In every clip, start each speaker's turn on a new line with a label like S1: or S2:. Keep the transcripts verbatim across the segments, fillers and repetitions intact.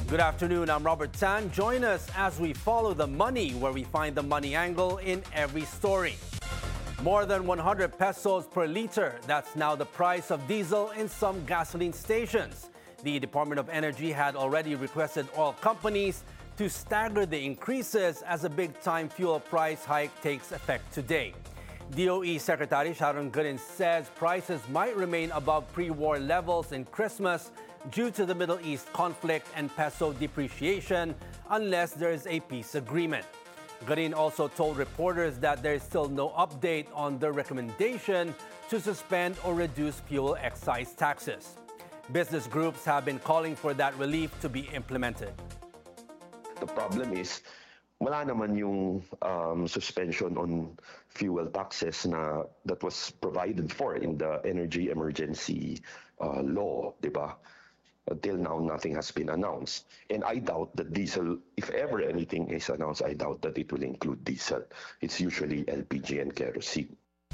S1: Good afternoon, I'm Robert Tan. Join us as we follow the money, where we find the money angle in every story. More than one hundred pesos per liter. That's now the price of diesel in some gasoline stations. The Department of Energy had already requested oil companies to stagger the increases as a big-time fuel price hike takes effect today. D O E Secretary Sharon Goodin says prices might remain above pre-war levels in Christmas due to the Middle East conflict and peso depreciation unless there is a peace agreement. Goodin also told reporters that there is still no update on the recommendation to suspend or reduce fuel excise taxes. Business groups have been calling for that relief to be implemented.
S2: The problem is, wala naman yung um, suspension on fuel taxes na that was provided for in the energy emergency uh, law, di ba? Until now, nothing has been announced. And I doubt that diesel, if ever anything is announced, I doubt that it will include diesel. It's usually L P G and kerosene.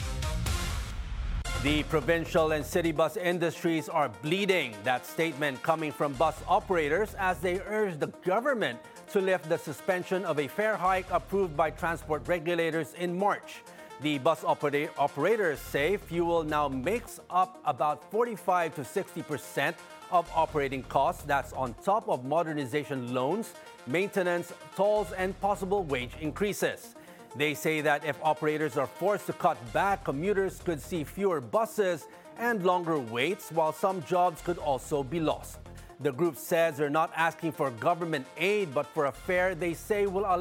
S1: The provincial and city bus industries are bleeding. That statement coming from bus operators as they urge the government to lift the suspension of a fare hike approved by transport regulators in March. The bus opera- operators say fuel now makes up about forty-five to sixty percent of operating costs. That's on top of modernization loans, maintenance, tolls, and possible wage increases. They say that if operators are forced to cut back, commuters could see fewer buses and longer waits, while some jobs could also be lost. The group says they're not asking for government aid, but for a fare they say will allow